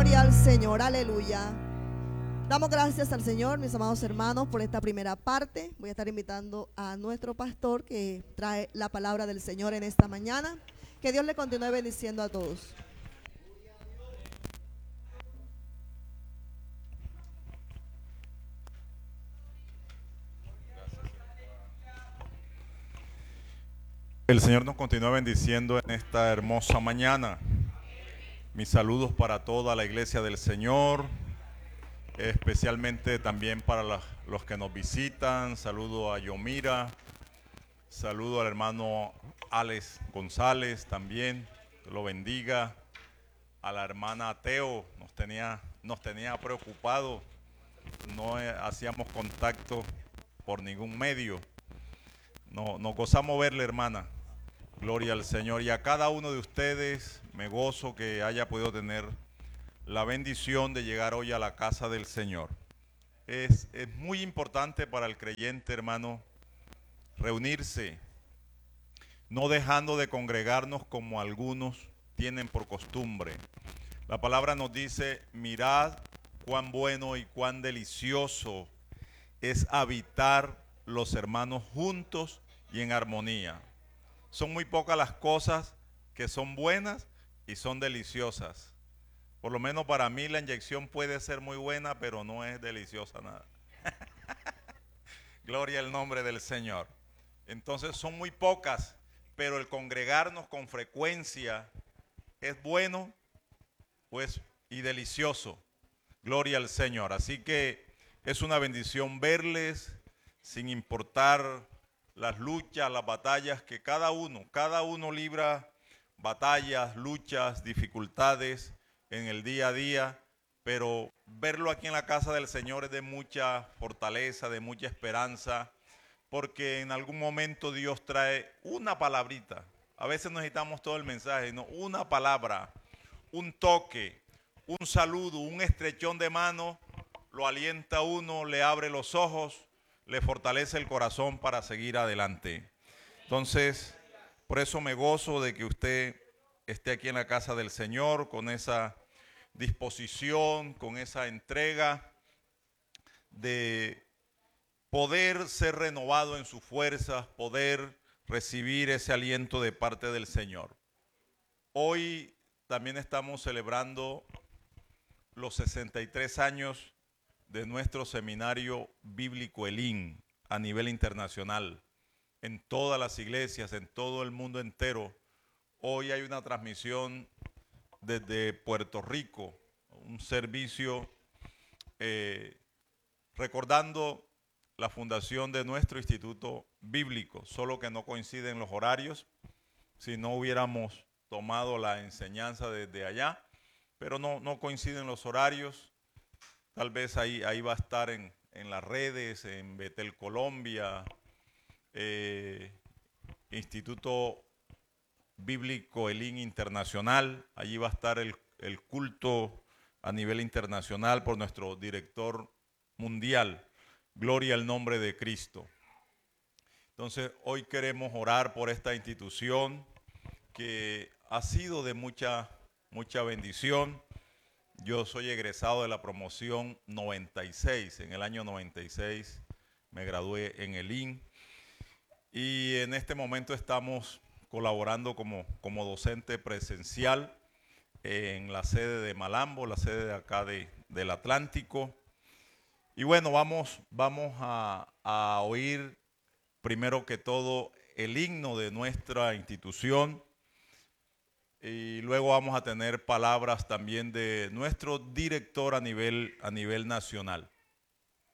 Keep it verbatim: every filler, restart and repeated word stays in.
Gloria al Señor, aleluya. Damos gracias al Señor, mis amados hermanos, por esta primera parte. Voy a estar invitando a nuestro pastor que trae la palabra del Señor en esta mañana. Que Dios le continúe bendiciendo a todos. El Señor nos continúa bendiciendo en esta hermosa mañana. Mis saludos para toda la iglesia del Señor, especialmente también para la, los que nos visitan. Saludo a Yomira, saludo al hermano Alex González también, que lo bendiga. A la hermana Teo, nos tenía, nos tenía preocupado, no eh, hacíamos contacto por ningún medio. No, nos gozamos verle, hermana. Gloria al Señor. Y a cada uno de ustedes me gozo que haya podido tener la bendición de llegar hoy a la casa del Señor. Es, es muy importante para el creyente, hermano, reunirse, no dejando de congregarnos como algunos tienen por costumbre. La palabra nos dice: mirad cuán bueno y cuán delicioso es habitar los hermanos juntos y en armonía. Son muy pocas las cosas que son buenas y son deliciosas. Por lo menos para mí la inyección puede ser muy buena, pero no es deliciosa nada. Gloria al nombre del Señor. Entonces son muy pocas, pero el congregarnos con frecuencia es bueno, pues, y delicioso. Gloria al Señor. Así que es una bendición verles, sin importar las luchas, las batallas que cada uno, cada uno libra batallas, luchas, dificultades en el día a día, pero verlo aquí en la casa del Señor es de mucha fortaleza, de mucha esperanza, porque en algún momento Dios trae una palabrita. A veces necesitamos todo el mensaje, no, una palabra, un toque, un saludo, un estrechón de mano, lo alienta a uno, le abre los ojos, le fortalece el corazón para seguir adelante. Entonces, por eso me gozo de que usted esté aquí en la casa del Señor con esa disposición, con esa entrega de poder ser renovado en sus fuerzas, poder recibir ese aliento de parte del Señor. Hoy también estamos celebrando los sesenta y tres años de nuestro seminario bíblico Elim a nivel internacional, en todas las iglesias, en todo el mundo entero. Hoy hay una transmisión desde Puerto Rico, un servicio eh, recordando la fundación de nuestro instituto bíblico, solo que no coinciden los horarios, si no hubiéramos tomado la enseñanza desde allá, pero no, no coinciden los horarios. Tal vez ahí, ahí va a estar en, en las redes, en Betel Colombia, eh, Instituto Bíblico Elim Internacional. Allí va a estar el, el culto a nivel internacional por nuestro director mundial. Gloria al nombre de Cristo. Entonces, hoy queremos orar por esta institución que ha sido de mucha, mucha bendición. Yo soy egresado de la promoción noventa y seis, en el año noventa y seis me gradué en Elim y en este momento estamos colaborando como, como docente presencial en la sede de Malambo, la sede de acá de, del Atlántico. Y bueno, vamos, vamos a, a oír primero que todo el himno de nuestra institución. Y luego vamos a tener palabras también de nuestro director a nivel, a nivel nacional.